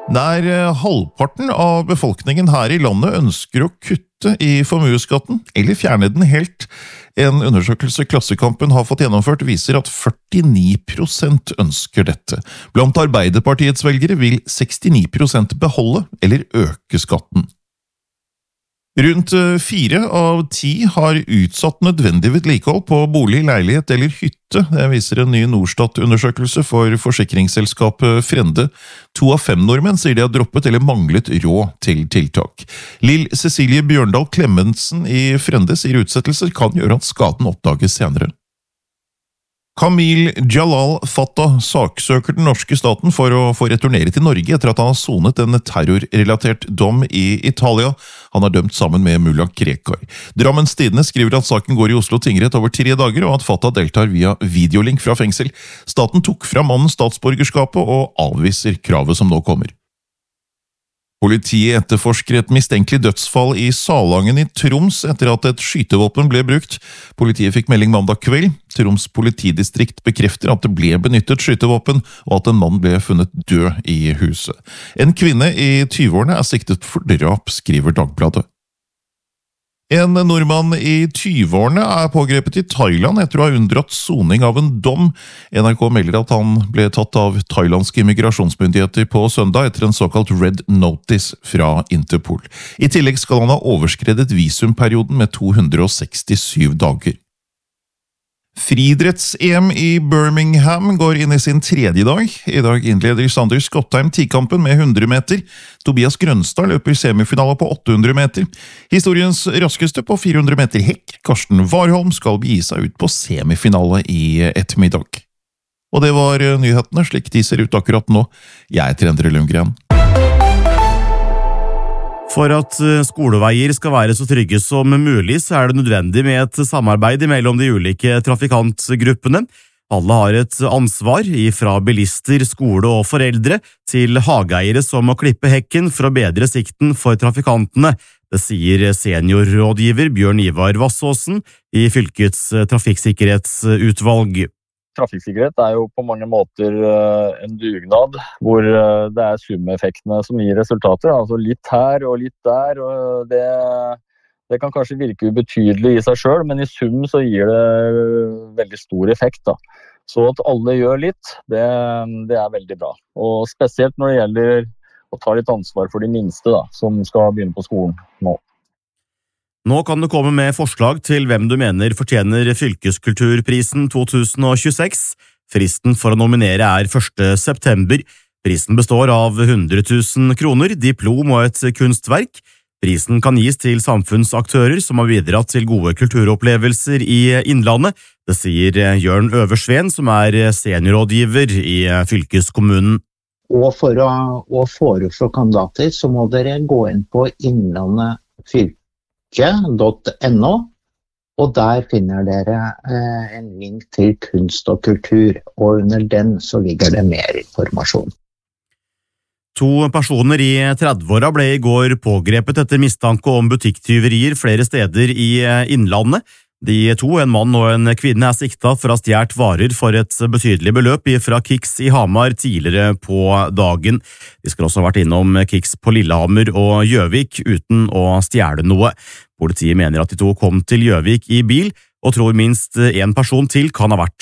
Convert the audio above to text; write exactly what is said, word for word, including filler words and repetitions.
Nær halvparten av befolkningen her i landet ønsker å kutte i formueskatten, eller fjerne den helt. En undersøkelse Klassekampen har fått gjennomført viser at førtini prosent ønsker dette. Blant Arbeiderpartiets velgere vil sekstini prosent beholde eller øke skatten. Rundt fire av ti har utsatt nødvendig vedlikehold på bolig, leilighet eller hytte. Det viser en ny Norstat-undersøkelse for forsikringsselskapet Frende. To av fem nordmenn sier de har droppet eller manglet råd til tiltak. Lill Cecilie Bjørndal Klemmensen i Frende sier utsettelser kan gjøre at skaden oppdages senere. Kamil Jalal Fattah saksøker den norske staten for å få returnere til Norge etter at han har sonet en terrorrelatert dom i Italia. Han er dømt sammen med Mullah Krekar. Drammens Tidende skriver at saken går i Oslo tingrett over tre dager, og at Fattah deltar via videolink fra fengsel. Staten tok fra mannen statsborgerskapet og avviser kravet som nå kommer. Politiet etterforsker et mistenkelig dødsfall i Salangen i Troms etter at et skytevåpen ble brukt. Politiet fikk melding mandag kveld. Troms politidistrikt bekrefter at det ble benyttet skytevåpen, og at en mann ble funnet død i huset. En kvinne i tyveårene er siktet for drap, skriver Dagbladet. En nordmann i tyveårene er pågrepet i Thailand etter å ha unndratt soning av en dom. N R K melder at han ble tatt av thailandske immigrasjonsmyndigheter på søndag etter en såkalt Red Notice fra Interpol. I tillegg skal han ha overskredet visumperioden med to hundre sekstisju dager. Friidretts-E M i Birmingham går inn i sin tredje dag. I dag innleder Sander Skottheim tikampen med hundre meter. Tobias Grønstad løper semifinale på åtte hundre meter. Historiens raskeste på fire hundre meter hekk, Karsten Warholm, skal begi seg ut på semifinale i ettermiddag. Og det var nyhetene, slik de ser ut akkurat nå. Jeg heter Endre Lundgren. For at skoleveier skal være så trygge som mulig, så er det nødvendig med et samarbeid mellom de ulike trafikantgruppene. Alle har et ansvar, fra bilister, skole og foreldre, til hageeiere som må klippe hekken for å bedre sikten for trafikantene. Det sier seniorrådgiver Bjørn Ivar Vassåsen i fylkets trafikksikkerhetsutvalg. Trafikksikkerhet er jo på mange måter en dugnad, hvor det er sumeffektene som gir resultater. Altså litt her og litt der, og det, det kan kanskje virke ubetydelig i seg selv, men i sum så gir det veldig stor effekt, da. Så at alle gjør litt, det, det er veldig bra. Og spesielt når det gjelder å ta litt ansvar for de minste, da, som skal begynne på skolen nå. Nå kan du komme med forslag til hvem du mener fortjener Fylkeskulturprisen to tusen tjueseks. Fristen for å nominere er første september. Prisen består av hundre tusen kroner, diplom og et kunstverk. Prisen kan gis til samfunnsaktører som har bidratt til gode kulturopplevelser i Innlandet. Det sier Jørn Øversveen, som er seniorrådgiver i fylkeskommunen. Og for å, å foreslå kandidater, så må dere gå inn på Innlandet fylke. .no, og der finner dere eh, en link til kunst og kultur, og under den så ligger det mer informasjon. To personer i tredveåra ble i går pågrepet etter mistanke om butikktyverier flere steder i Innlandet. De to, en mann og en kvinne, er siktet for å ha stjålet varer for et betydelig beløp fra Kix i Hamar tidligere på dagen. De skal også ha vært innom Kix på Lillehammer og Gjøvik uten å stjele noe. Politiet mener at de to kom til Gjøvik i bil, og tror minst en person til kan ha vært